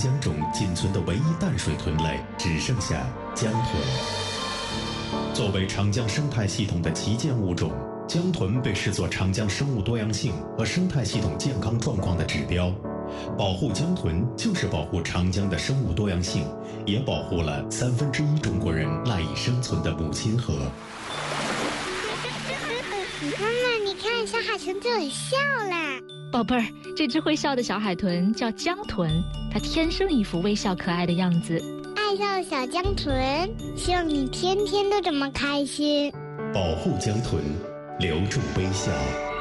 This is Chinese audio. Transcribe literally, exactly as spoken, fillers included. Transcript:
江中仅存的唯一淡水豚类只剩下江豚。作为长江生态系统的旗舰物种，江豚被视作长江生物多样性和生态系统健康状况的指标。保护江豚就是保护长江的生物多样性，也保护了三分之一中国人赖以生存的母亲河。 妈妈，你看，小海豚就很笑啦。 宝贝儿，这只会笑的小海豚叫江豚，它天生一副微笑可爱的样子。 爱笑的小江豚，希望你天天都这么开心。 保护江豚，留住微笑。